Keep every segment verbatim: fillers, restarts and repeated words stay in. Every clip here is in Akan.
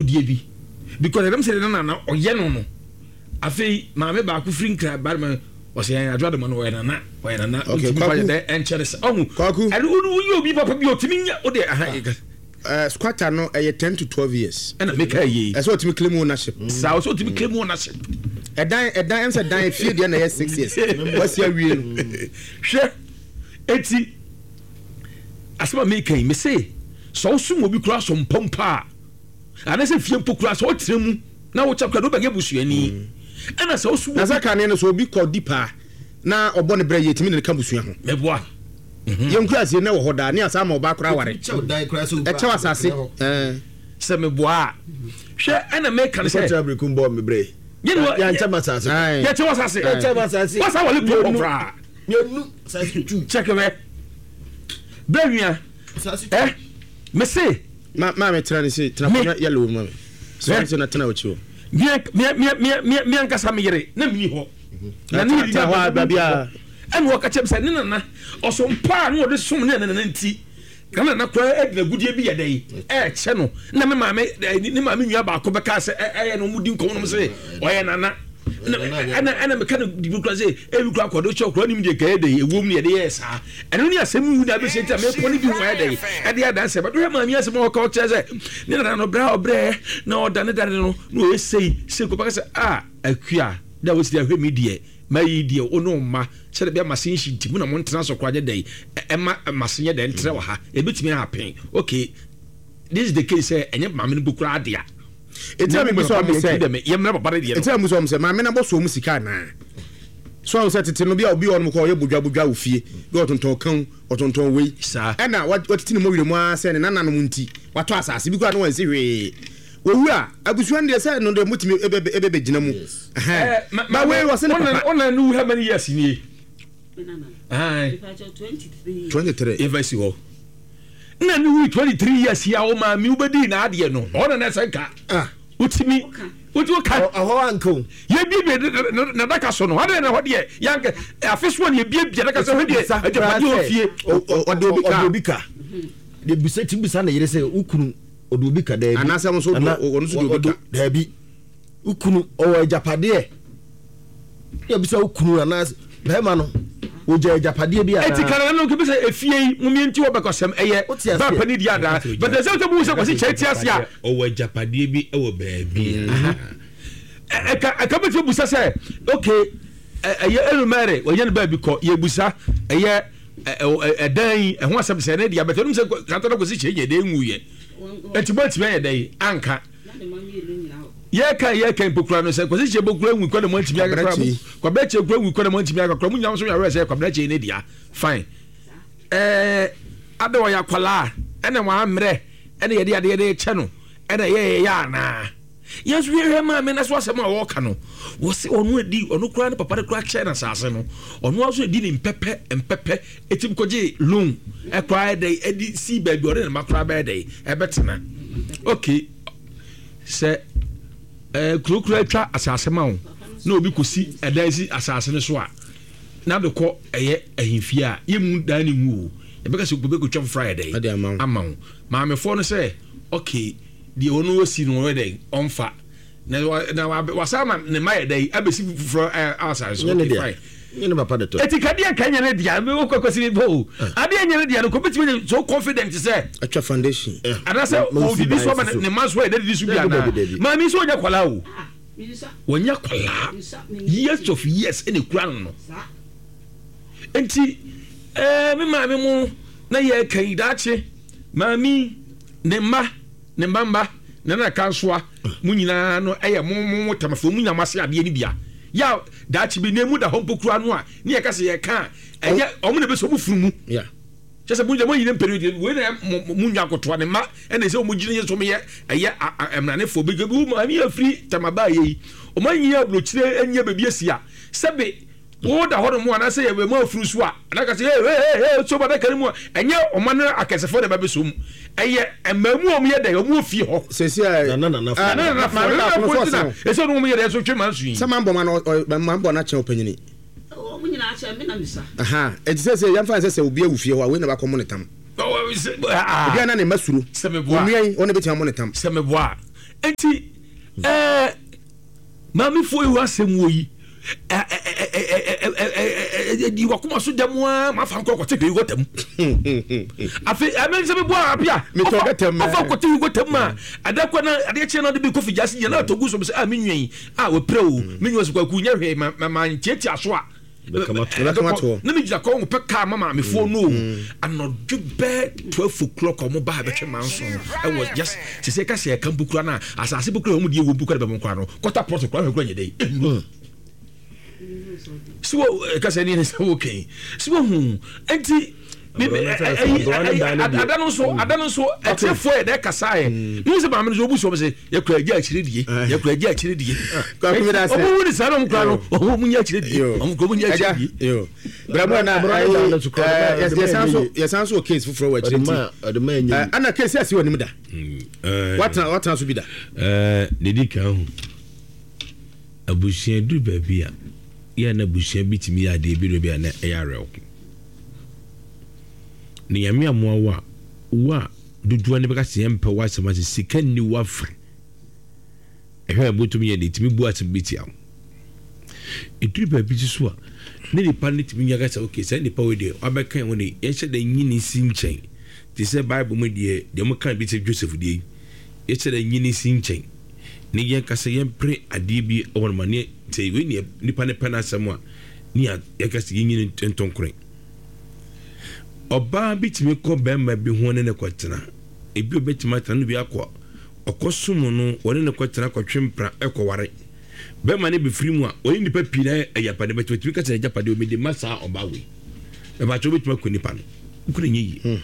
gudie bi because them say na na oye no no afei maame ba ku free nkra ba ma o say an adwa de mo no we na na we na na okay kwaku de enchere se ohu and you obi papa bi otimi nya o de aha uh squatter no eh ten to twelve years and make a ye e so otimi claim ownership sa so otimi claim ownership edan edan em say dan fie de na six years what's your real hwe eti asema make me say so sum obi kura so mpompa ana se fie mpokura so otremu na wo chakra do bege busuani ana so sum na saka ne no so obi ko deeper na obo ne bre yetimi ne ka busua ho meboa yenkura se na wo hoda ne asama oba kura ware e chewa asase eh se meboa hwe ana make kan se travel kumbo me bre ya nchama asase ya chewa asase ya nchama asase wasa wale pro fra yenu asase tu check me bawia eh me say ma ma me try say try yellow ma me so I say na try ochi o me me me me me ankasa me yere na mi ho na ni di na ba bia en wo ka chem say ni na oso mpa na wo de som na na nti kana na kwa edna gudie bi yedai e che no na me ma me ni ma me nua ba ko be ka say eh no mu di nkom no say oye na na ana ana me kana di bi say e bi kwa kodo chokro ni mi de ka edai ewom ne de yes ha eno ni asem hu na be say me ko ni bi ho edai e de ada say but we ma mi asem ho ka o che say ni na no bra obre na o da ne da no no e sei sei ko ba say ah akua da wo si da hwe mi de mayi die ono ma sele bia masin shinti mu na mo ntena so kwaje dai e ma masin ye dai ntre wa ha e betimi happen okay this is the case eh enye ma me bukura adia etia me so am say ye me baba de etia me so am say ma me na bo so mu sika na so am say tete no bia obi on ko ye bodwa bodwa ofie bi otonton kan otonton wei e na watiti no mo wire mu a say ne nana no munti wato asase bi kwa no wan se hwe wowu a abusuan de say no de mutimi ebe ebe gina mu eh ma we was na ona no how many years ni ah twenty-three if I see ho na no twenty-three years ya o ma mi ubedi na ade no ona na say ka ah utimi utu ka aho anko ye bi na daka so no ade na ho de yanke afeso na ye bi bi daka so ho de ajapade ofie o obi ka de bisa ti bisa na yere say ukunu odobi ka da bi anasa mo so ono so odobi da bi ukunu o ajapade e ya bisa ukunu anasa bema no o je ajapade bi ana etikara no ko bisa efie mumi nti wo bekosem eye ba pani dia da but the same time say kwasi cheti asia o ajapade bi e wo ba bi e ka ka betu busa say okay eye elumere wo yen ba bi ko ye busa eye edan e ho asem say ne dia but no say kanta no kwasi cheye de nwuye etibati be yedai anka ye kan ye kan pokura no say kwasi che pokura nwu ko de mo ntimi akakra mu ko be che pokura nwu ko de mo ntimi akakra mu nyam so ya say ko be che ne dia fine eh ade wo ya kwala ene wa amre ene ye dia de che no ene ye ya na yes we hear ma me na so asem a wo ka no wo se onu edi onu kura ne papa de kura che na sase no onu aso edi ni mpepe mpepe etim koje loan e kura de edi si ba bi ore na makura ba de e betena okay se eh krokura twa asase ma wo na obi kosi edan si asase ne so a na de ko eye ahimfie a yemu dan ni mu e be ka se gobe ko twa Friday ama wo ma me fo no say okay di onu osi no we dey onfa na na wasama ne mai dey abesi fro outside so fine you know papa to etikade akanya na dia me kokosi ni bo ade anya na dia no ko betimi so confident say atwa foundation ana say o di so ma ne manso e dey so bia na ma mi so onya kwala o wonya kwala years of years ene kura no enti eh me ma me mu na ye kan dache ma mi ne ma ne mbamba na na kansoa mu nyina no eye mu mu tamafo mu nyamase ade ni bia ya dachi bi nemu da hompo kura no a ne ye kase ye ka eye omu ne be so mu furu mu ya chese mu nyama yin period we na mu nya kotoa ne ma ene se mu gine ye so me ye eye emrane fo be gebu ma mi afri tamaba ye o man yin abrochire enya bebi asia sebe wo da hodo mu ana se ye be ma afuru so a na ka se hey hey so ba da kare mu enye o man akesefo de ba be so mu eye emamu o mu ye da o mu ofie ho sesi na na na na na na na eso no mu ye da so twema nsu yin sama mbo ma no mbo na che opanyini o mu nyina ache me na misa aha e ti sese yan fa sese obi awufie ho a we na ba ko monetam ah obi na ne masuru semeboa omi ai one beti monetam semeboa enti eh mami fo yi asem wo yi eh eh di wakoma so dem wa ma fa nkọ te go tem afi amen se be bo apia me to go tem ma fa ko te go tem ma adakwa na ade che na de bi kofi jase ya na to gu so se ah me nwen ah we pre o me nwen so kwa ku nya hwe ma ma ntiati aso a na me jira ko pe ka mama me fo no anodwe be twelve o'clock o mo ba be twe manso I was just se se ka se ka bukura na asase bukura o mo die wo bukura be mo kwa no quarter pot kwa hwe kwa nye dey so ka se ni ne so okay so hu enti adano so adano so etefo e de kasa e mu se ba me so obuso se ye kura gi akire die ye kura gi akire die kwa ku me da se o mu ni sa no mkra no o mu nya akire die o mu ko mu nya akire die yo brabo na yes yes so yes so case for wa akire die ana case asi woni mu da what what so bi da eh dedi kan hu abusia du ba bia ya na abusia bitimi ya de bi do bia na e ya rewo ni yami amwa wa wa duduwa ne beka se empe wa se ma se sika ni wa fra ehwe botumi ye de timi bu atim bitia eduri ba bi so a ne ni pa ne timi nyaga se okay se ni pa we de abeka woni ye che de nyini si nchen ti se bible mu de de mu kan bi te Joseph de ye che de nyini si nchen ni ye ka se ye pre ade bi on ma ne te we ni ni pa ne pa na asem a ni ye ka se nyini ntonkore oba bitimi ko bemma bi ho ne ne kwatena ebi obetima tana bi akọ okosumu no woni ne kwatena kwatwempra ekoware bemma ne bi firimu a oni nipa pina ayapade betimi ka tena japade omede masa oba we e ba cho betima ko nipa no ukure nyi mhm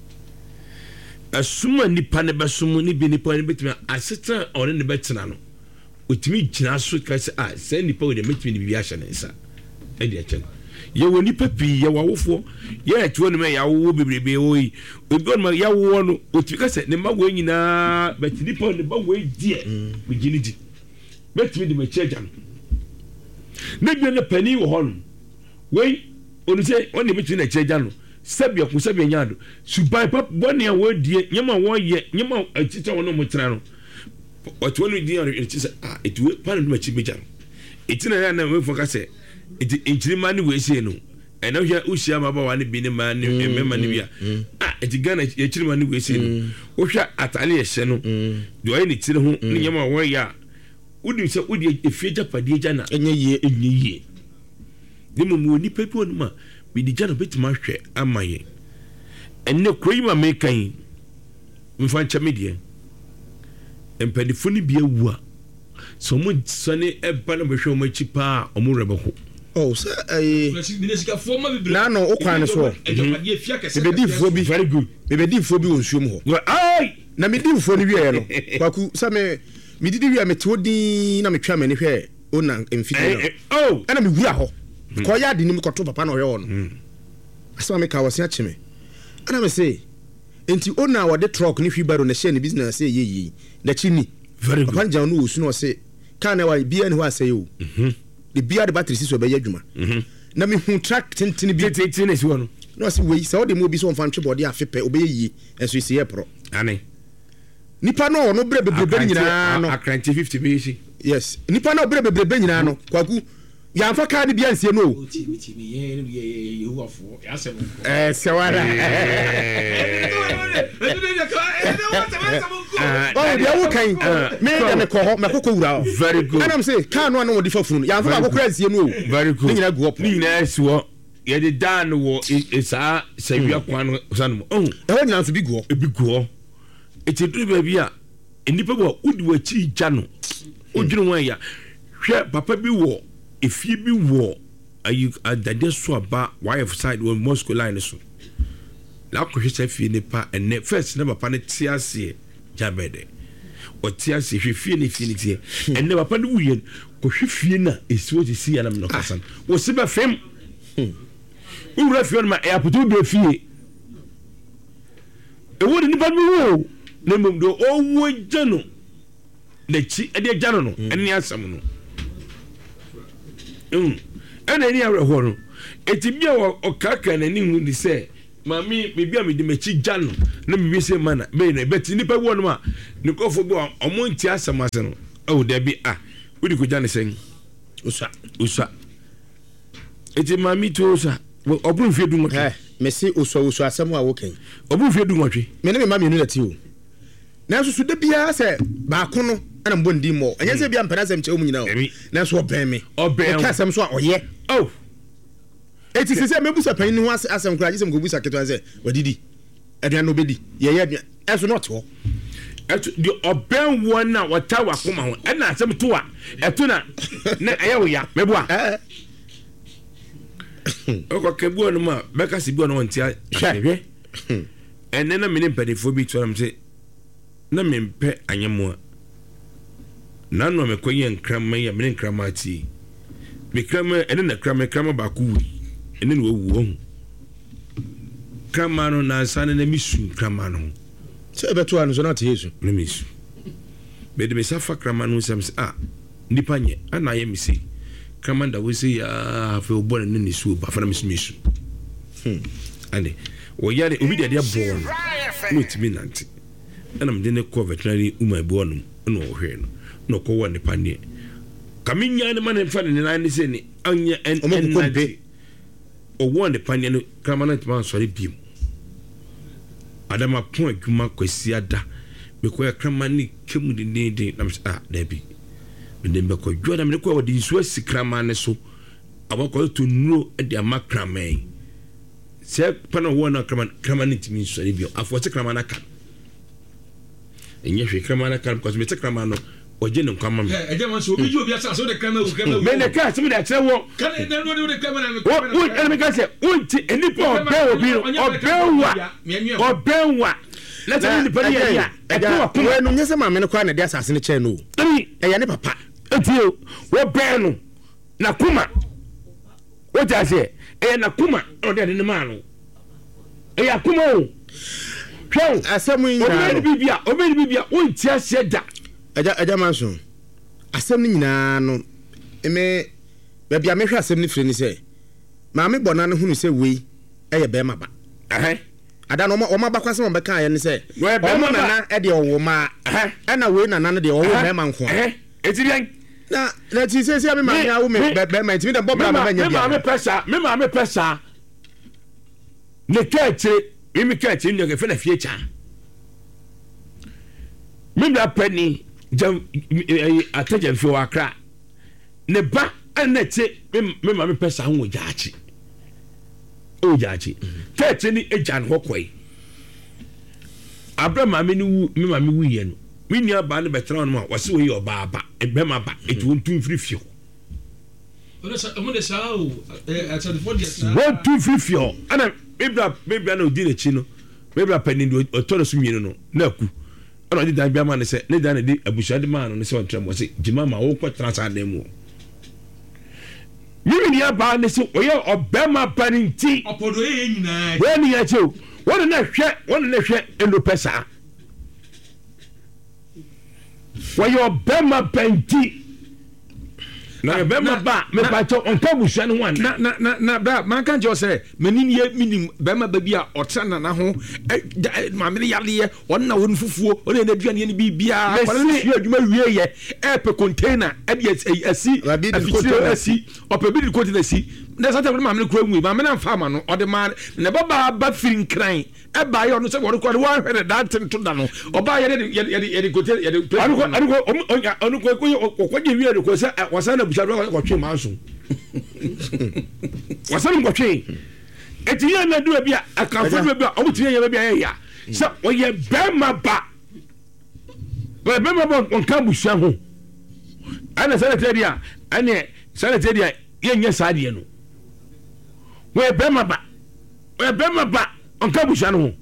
asuma nipa ne besumu ni bi nipa ne betima aseta oni ne betena no otimi gina so ka se ah se nipa we de metimi ne bi ahye ne nsa e de achen ye woni papi ye wawofo ye etuo no me ya wo bebrebe oyi obi on ma ya wo no otika se ne mawo nyina betini pa ne bawo die me gini di betimi di me cheja no ne bi ne pani wo hono we oni se oni betini na cheja no sabia ku sabia nyado subai pap boni a wo die nyama wo ye nyama atita wono mo tra no otuo no di on ti se ah etuo pa no ma chi meja no etina na na we fo ka se iti inchiri mani we se no ena hwa usia ma ba wane bi ne ma ne mema ne bia ah iti gana ya chiri mani we se no wo hwa atale ye se no do ayi ne tire ho ne nyama wo ya udi se udi efie japade ja na enye ye enye ye de mo mo ni pepe onu ma bi di jana betima hwe amaye enne kroyi ma mekan mfa ncha medie empadifo ni bia wu a so mo sane eba na behwe mo chi pa omo rebeko oh so eh na no okwan so be di fo bi very good be di fo bi onsuom ho ai na me di fo ni wie no kwaku sa me me di wie me to din na me twa me ne hwe ona emfiti oh ana me wura ho ko ya de ni me koto papa na oyo no asema me ka wose achime ana me say enti ona wo de truck ni hwibaro na share ni business say yeyi na chini very good papa nja no osu no say ka na wa bia ni ho asay o mhm the bia de battery siso be yadwuma mhm na me hu track tintin bi tintin esi wono no say we say o de mo bi so on fan twebode afepe obeyi enso isi ye pro ane nipa no no bre bebrebe nyina no akranti fifty B C yes nipa no bre bebrebe nyina no kwaku ya mfa card bia nsie no eh sewara oh dia wo kan me da me ko me kokko wura very good and I'm say kan no no wo difa funu ya mfa ba kokko nsie no very good ni nyina go up ni nyina esiwo ye de dan wo isa sawia kwan no sanu oh e wo nyina so bi go e bi go eti duru ba bi a enipa bo udi wa chi ja no odwunu wan ya hwe papa bi wo efie bi wo ayi adade so aba wife side wo Moscow line so la ko hwe fie ne pa ene first na papa ne tiase jabede o tiase hwe fie ne fie ne tie ene papa ne wuye ko hwe fie na esiwo ti si anam no kasan wo se ba fem ura fie ma e aputu be fie e wo ni pa bi wo ne mum do o wo jano le chi e de jano no ene asam no um ene ni awre ho no eti bia o kaka na ni hu ni se mami me bia me di mechi jano na me wese mana be na beti nipa wo no a ne kofo bi omo nti asamase no oh da bi ah wodi ko jane sen usa usa eti mami to usa obu mfie du ngotwe eh me se usa usa asam a wo kan obu mfie du ngotwe me ne me mami nu na ti o na so so da bia se ba ko no ana mbo ndi mo anya se bia mpana sem che o mu nyina o na so oben me oben ka asam so a oye oh eti se se mebusa pan ni ho asam kura gisem ko busa keto se wadidi aduan no bedi ye ye aduan eso not ho eto di oben won na wata wakoma ho e na asem to a eto na na eye wo ya meboa eh oko kebu no ma beka si bi no ntia hwe enne na mene pedifo bi to am se na mempe anyemo na no me koye nkrama ya mene nkrama ti me krama enne na krama krama ba ku enne no wu ho krama no na sane na misu krama no se beto anu so na te yesu na misu be de me safa krama no sam se ah nipa nye ana ye misi krama da we se ya fe obo na ni su ba fa na misu misu hm ande wo yare obi de de bo no timi nanti ana mde ne ko veterinary uma bo no no hwe no no ko woni panie kaminya ne man fa ne na ne se ni anya en en nanti o won de panie no krama na tima sori bim adama pon adwuma kwasi ada me ko ya krama ni kemu de ne de na ah da bi me de be ko joda me ko wodi nsu asikrama ne so abako to nuro de amakrama se pana wona krama krama ni timi sori bim afo te krama na ka enye hwe krama na ka because me te krama no oje ne kwama me eje man so obi jo bi asa so de krama u krama me ne ka se me da kire wo kan e no de krama na me wo wo me ka se unti enipo obe obi obewa obewa na te ni pari ya e ko ko we no nyese ma me ne kwa na de asase ne che no tani e ya ne papa etio wo be no na kuma wo ta se e na kuma o de ne ma no e ya kuma o hwe asem yin obe ni bibia obe ni bibia unti ase da aja aja manso asem ni nyina no eme ba bia me hwe asem ni fire ni se ma me bona ne hunu se wei eye be ma ba eh ada no o ma ba kwase mo be kan ye ni se o mo nana e de owo ma eh na wei nana ne de owo me ma nko eh etirian na na ti se se me ma nya wo me be ma ti me de bo bra ma nya bia me ma me pesa me ma me pesa ne kache mi kache ni ke fe na fie cha me bra pani jam ataja fi wa kra ne ba anete me ma me pesa ho jaachi o jaachi kache ni ejan hokoi abra ma me ni wu me ma me wu ye no me ni aba ne betra no ma wase wo ye oba aba e be ma ba e tu ntu mfiri fio o sa mo de sa o e ata de fodi sa wo tu mfiri fio ana me bra me bra na odi ne chi no me bra pani do o to so mienu no na ku ana di dan bia ma ne se ne dan di abusua de ma no ne se on trem wo se jima ma wo ko transa dem wo yiri ni aba ne se oye obema paninti opodo ye nyina we ni ya che won na hwe won na hwe endo pesa oye obema paninti na obema ba me pa cho on ka busua ne wan na na na na ba man kan jo se menin ye minim bema ba bia otra na na ho ma me yale ye on na won fufuo on na aduane ne bibia kwala ne hwe adwuma wie ye e pe container e de asi afitire asi opebi de container asi na sa ta ma me kura nwi ma me na fa ma no o de ma na baba ba firin kran e ba ye on se wo ko wa hwe da tin to da no oba ye de ye de container ye de anuko anuko anuko ko ko je wie de ko se wasana bushadwa ko twe manso wasana ko twe etiye na du bia akanfo du bia o mutiye ye bia ye ya so oye bema ba ba bema ba on ka busha ho ana sanate dia ane sanate dia ye nya saade no we bema ba we bema ba on ka busha no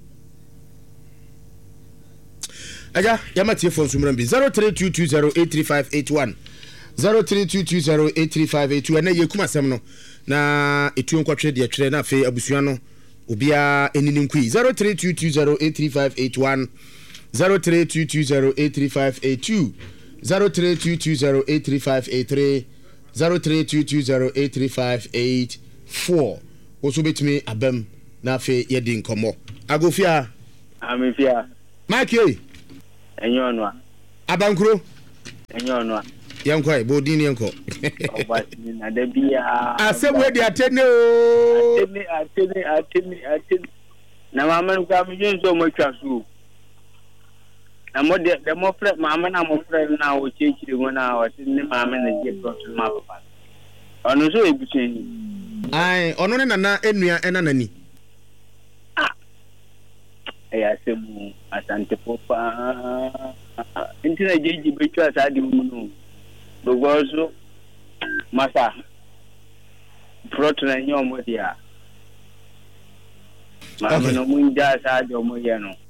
aja yama tie phone sumran bi zero three two two zero eight three five eight one zero three two two zero eight three five eight two ene ye kuma sem no na etu nkwatwe de twere na fe abusua no obia enini nkui zero three two two zero eight three five eight one zero three two two zero eight three five eight two zero three two two zero eight three five eight three zero three two two zero eight three five eight four also betimi abem na fe ye di nkomo agofia amefia Mike eh enyo onwa abankuro enyo onwa yanko e bodin yanko oba ni na da bia asemwe di atene o atene atene atene atene na mama nko amje so mo twaso na mo de de mo fre mama na mo fre na o chechire mo na o tin mama na je to ma papa ono so ebucheni ai ono ne nana enua enanani ah e asemu asante popa intina jeji betwa sa di mu no dogozo masa protona nyomo dia mama no munja sa do mo ye no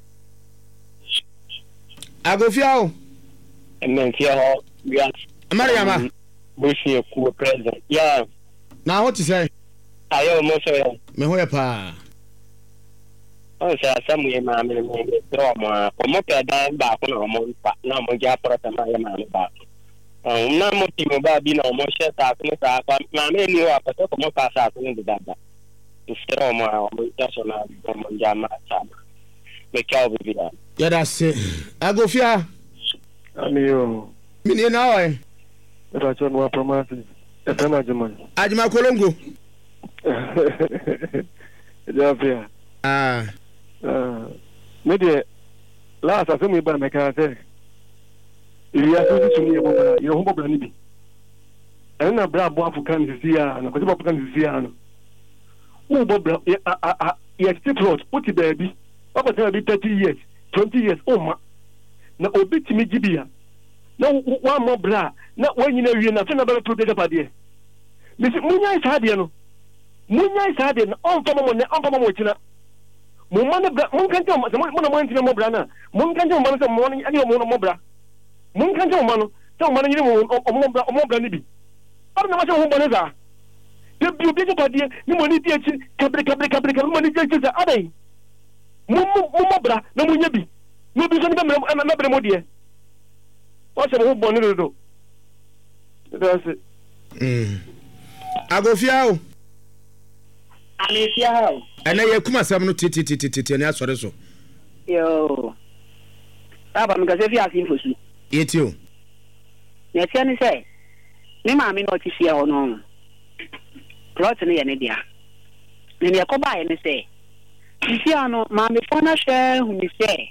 agofia o emenfia ho bia Mariama bushi ku president ya na what say ayo mo so ya me hoya pa o sa samu ye ma me me tro mo o mo pe da ba ko no mo pa na mo ja protona ye ma ba na mo ti mo ba bi na mo she ta ko ta pa na me ni wa pa ko mo pa sa ko ni da da tro mo mo ja so na mo ja ma sa me ka o bi da ya da se agofia amiyo mini na oi ita chon wa promise ita na juma ajima kolongo Jafia ah ah me de la sa se mu ba me ka se iya so ti sumi e bo bra yo ho bo bra ni bi e na bra bo afukan sisi ya na ko bo afukan sisi ya no wo bo bra a a ya ti plot uti baby o ba tell be thirty years twenty years o ma na obi timi gibia na wa mo bra na wanyina wie na fe na bela protect pade misi munya isa de no munya isa de no on fa mo ne on fa mo china mo ma ne bra mun kan je mo mo na mo ntina mo bra na mun kan je mo na mo ani mo mo bra mun kan je mo no se mo na nyini mo mo bra mo bra ni bi ar na ma se mo bo ne za de bi obi je pade ni mo ni di echi kabre kabre kabre kabre mo ni je je za adai mo mo mo bra na munya bi no bi so ni be na na bre mo de o se mo bo ni do that's it mm agofia o Alifia how? ana ye kuma sam no titi titi titi na asore so Yo. Baba mi gaze fi asin fosu. yeti o Ne tia ni se. Ni ma mi no ti fia ho no. Plot ni ye ne dia. Ni ne ko ba ye ne se. Ti fia no ma mi fo na hwe hu ni se.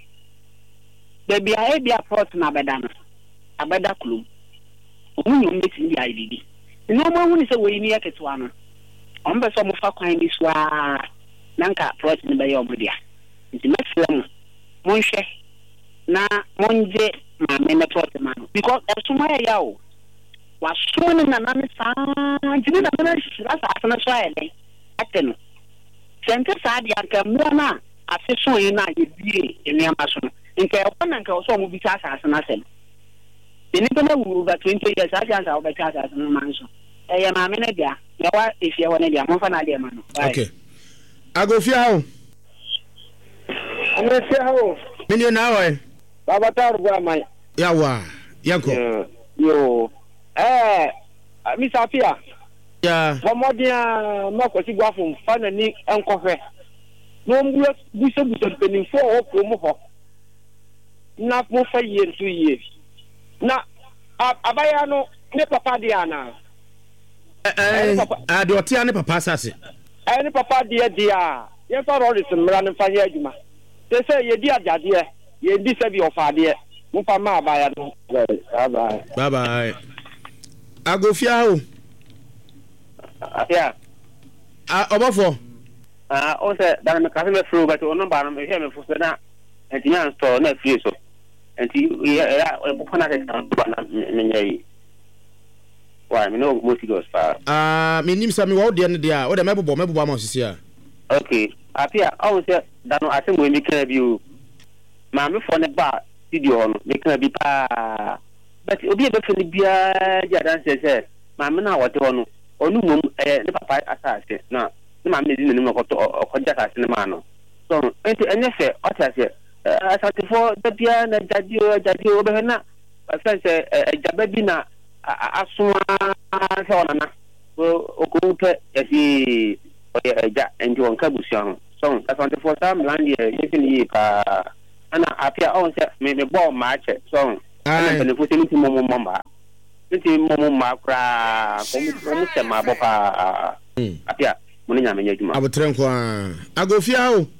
Be bia e bia plot na beda no. Abeda klum. Omunyo mbeti ndi ayi bibi. No mo hu ni se we ni yaketwa no. Ombe so mo fa kwan bi so a nanka plot ni be ye omodia. Nti mefrem mo nhwe na monje ma me na plot ma no because esuma ya o wa so ni na na me sa jini na na shira sa afana so ele ateno sente sa dia ka mo na afi so yi na ye bie eni amaso no nke e kwana nke so mo bi sa sa na sel eni ko na wu ba twenty years a dia sa o ba sa sa na manso e ya ma me na dia ya wa ifie wona dia mo fa na dia ma no okay agofia o amefia ho mini na oi baba taru gwa mai yawa yanko yo eh mi safia ya bomodia mako si gwa fun fa na ni enkofe no mbu buso buso penin fo o ko mo ho na mo fa year two years na abaya no ne papa dia na eh eh de otia ne papa asase eh ne papa dia dia ye fa ro ris mra ne fa ye adwuma se se ye di ajade ye di se bi ofade mo fa ma abaya no bye bye bye bye agofia o yeah ah obofo ah o se da me ka se me fru but o no ba no me he me fu se na enti na store na fie so enti ya o po na ke kan ba na me nyai wa me no mo ti go spa ah me nim sa me wo de ne de a o de me bobo me bobo ma osisi a okay apia o se da no ase mo mi kan bi o ma me fo ne ba video no me kan bi pa but obi e be fo ni bia ja dan se se ma me na wo te no onu mom eh ne papa asase na ne ma me di ne mo ko to ko ja asase ne ma no so enti enye se o ta se asate fo da bia na jadio jadio be na asa se jaba bi na asuma se ona na o ko pe e si o ya ja enti won ka busia no so asante for some land here you can yi pa ana apia on say me me ball match so ana bene futi nti momo mama nti momo makra ko mo se ma bo pa apia mo nya me nyaduma abotren ko a agofia o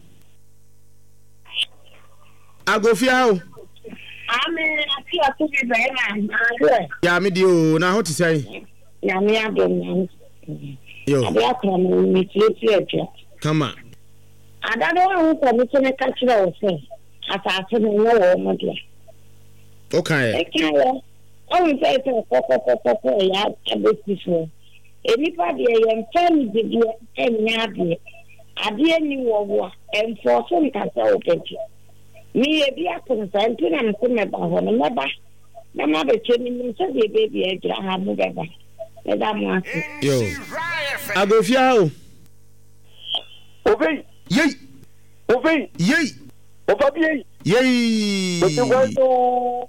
agofia o ame apia to be be na ya me di o na ho ti sai ya me adom yo abia ko mo mi tie tie kama adado ho ko mi tene ka kira o se asase no wo mo dia okay e kire o mi fe to ko ko ko ko ya abesifo enipa de ye mfam de de enya de ade ni wo wo enforce ni ka sa o penti ni e bia kun sa nti na mko me ba ho no me ba na ma be cheni mi se de be bi e gra ha mu be ba e da mo asi yo agofia o Ovei, yei ovei, yei ovabiei. yei Você vai no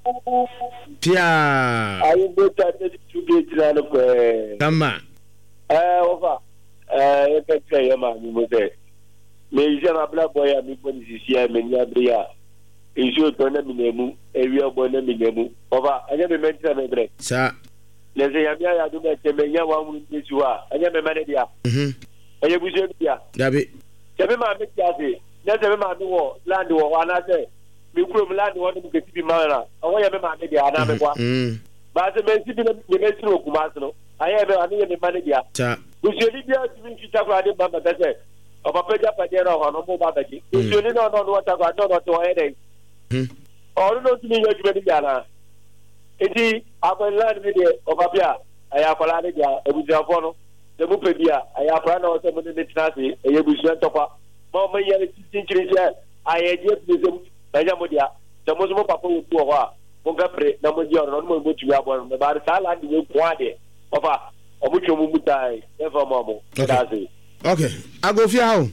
pia aí botar de tudo tirando com kama é ova é é que é mano você me já na bla boya me pode dizer me nia bria e jo to na minemu e wi obo na minemu ova anya me mentia me bre sa leze ya bia ya do me te me nya wa mu ni suwa anya me mane dia mhm anya buje dia dabe te me ma me dia se na te me ma me wo land wo ana se mi kuro mi land wo ni ke ti bi ma na awo ya me ma me dia ana me kwa mhm ba se me ti bi me me siro kuma so anya me ani me mane dia sa buje dia ti mi fita kwa de mama ta se o papa ja pa de ro no mo ba ba ji buje ni no no no ta kwa no no to e de mhm ọ̀run ló tún ní yọjú bẹ́ẹ̀ níbi àná etí akọ̀nìlá níbi de ọba bíà ẹ̀yà akọ̀lá níbi ẹ̀bùsùn no ẹ̀bù pè bíà ẹ̀yà akọ̀lá náà ọ̀sẹ̀ mu ní ní tìǹà sí ẹ̀yà ẹ̀bùsùn tọ́pa mọ́ ọmọ yẹn ti kyerè kyerè ayẹ ẹ̀dí ẹ̀bùsùn ẹ̀sẹ̀ mu ẹ̀yà mo dìá tẹ̀mú sọ mo papa wò kú ọ̀họ́ a mo nkà pèrè na mo di ọ̀rọ̀ náà mo mo tùwé abọ́ no mẹ́bàá rẹ̀ sáà láti wé kún adìẹ ọ̀fà ọmọ twẹ́ mu mu taa ẹ̀ ẹ̀fọ́ ọmọ ọmọ ẹ̀dá okay agofia o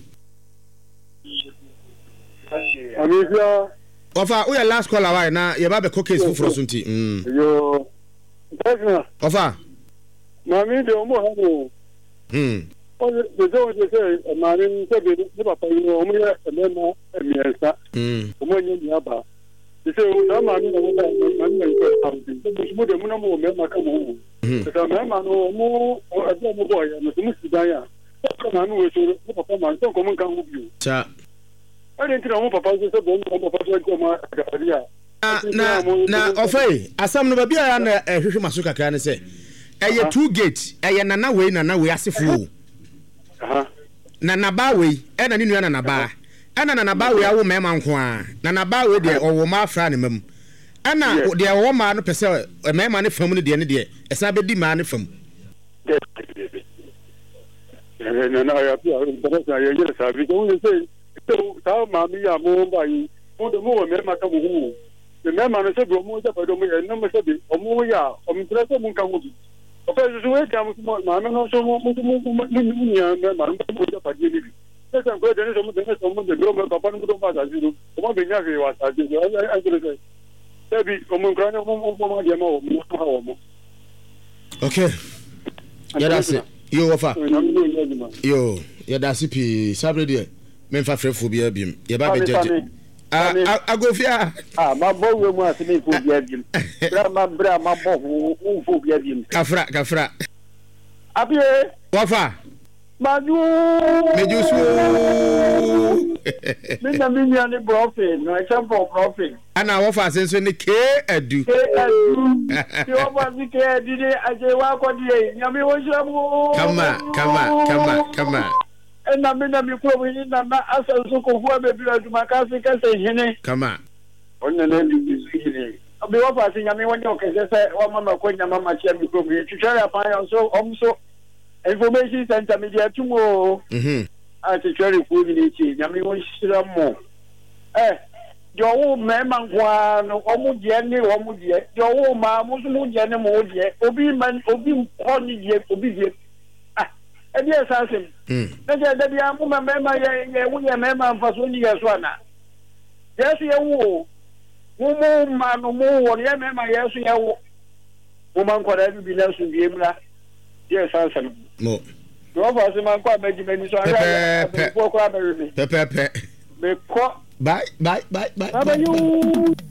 àmì ìfẹ́ ofa o ya last call away na ye ba be case fufuro so nti mm yo tẹ́sán ofa màmí de ọmọ ha no mm o de de o de se màmí se be de papa yi no ọmọ yẹ ẹlẹ́mọ ẹ̀mìẹ̀nsá mm ọmọ yẹn ní àbá de se o na màmí na wọ́n bá màmí na ìfẹ́ àwùjọ mo de mo na mo mẹ́ma ká mo wò ṣe mẹ́ma no mo ẹgbẹ́ mo bọ̀ yẹ mo sì mo sì dán yà ṣe màmí wo so mo papa màmí sọ nǹkan mo nǹkan wò bí o. cha ẹni tí na mo papa ṣe bọ̀ mo papa ṣe jẹ́ ọmọ àgàrí à. na na ofei asam no ba bia na ehwehwe maso kakra ne se eye two gate eye nana we nana we asefo aha na naba we e na ni nua na naba ana na naba we awo mema nko a na naba we de owo ma afra ne mam ana de owo ma no pese mema ne fam ne de ne de esa be di ma ne fam na na ya pia pero sa ye ye sa bi ko ne se ta ma mi ya mo ba yi mo de mo mema ka mo hu the man man said mo ja pado mo e no me sabi o mo ya o mi trese mo kan mo bi o fe so we ka mo ma me no so mo mo mo ni ya me ma mo ja padi ni bi se san ko de ne so mo de ne so mo de gro mo papa no do ma da zero o mo be nya ke wa sa de ai ai ko se sabi o mo kran mo mo mo ma de mo mo ha o mo okay ya da se yo wafa yo ya da se pi sabre de me fa frefo bia bim ya ba be jeje agofia ah ma bo we mu asime fo bia bim bra ma bra ma bo hu fo bia bim kafra kafra abie wafa maju mejusu minna minna ni profit no example profit ana wafa senso ni ke adu ke adu yo ba ni ke adu ni aje wa ko die nyame wo shamu kama kama kama kama na minna mi ko wi na na asanso ko hu be bi adu makasi ka se hene kama onna na ndi bizini abi wa fa nyame wonyo ke se wa mama ko nyama ma chia mi ko bi twitwa pa ya so omso information center media tumo mhm ati twari ko ni chi nyame won shira mo eh yo wo me mangwa no omu je ni omu je yo wo ma mu su mu je ni mo je obi man obi ko ni je obi je ah e bi esasim mm na je da bia mu me me ma ye ye wo ye me ma mfaso ni ye so ana yes ye wo mu mu ma no mu wo ye me ma ye so ye wo mu man ko da bi na so bi emra ye esasim mo Rọ́bọ̀ sí máa ń kọ́ àmẹ́jìmẹ́ni sọ ayé àbẹ̀kọ́ kọ́ àbẹ̀rẹ̀ mi. Pẹ́pẹ́pẹ́. Mi kọ́. Bye bye bye bye. Abẹ́yún.